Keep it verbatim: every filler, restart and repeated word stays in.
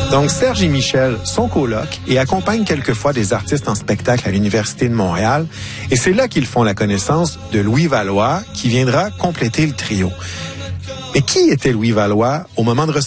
Donc, Serge et Michel sont colocs et accompagnent quelquefois des artistes en spectacle à l'Université de Montréal. Et c'est là qu'ils font la connaissance de Louis Valois, qui viendra compléter le trio. Mais qui était Louis Valois au moment de